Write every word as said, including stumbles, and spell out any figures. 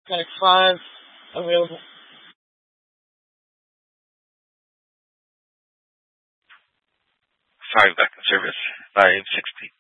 Pack five available. Five back in service. Five sixty.